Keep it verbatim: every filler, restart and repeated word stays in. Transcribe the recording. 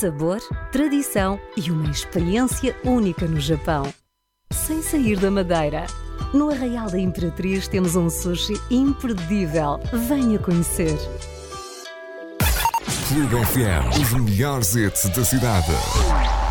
Sabor, tradição e uma experiência única no Japão. Sem sair da Madeira. No Arraial da Imperatriz temos um sushi imperdível. Venha conhecer. Clube F M, os melhores hits da cidade.